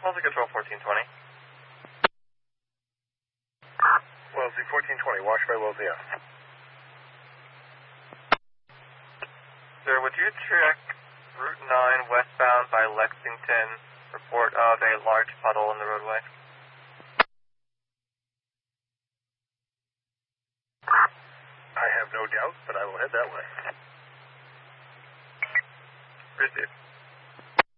Wellesley Control 1420. Wellesley 1420, watch by Wellesley F. Sir, would you check Route 9 westbound by Lexington, report of a large puddle in the roadway? I have no doubt, but I will head that way. Received.